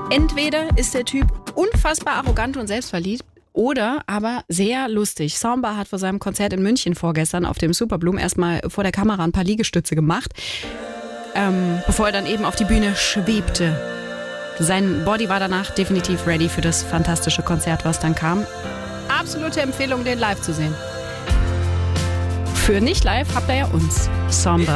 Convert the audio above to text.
Entweder ist der Typ unfassbar arrogant und selbstverliebt oder aber sehr lustig. Samba hat vor seinem Konzert in München vorgestern auf dem Superbloom erstmal vor der Kamera ein paar Liegestütze gemacht, bevor er dann eben auf die Bühne schwebte. Sein Body war danach definitiv ready für das fantastische Konzert, was dann kam. Absolute Empfehlung, den live zu sehen. Für nicht live habt ihr ja uns. Samba.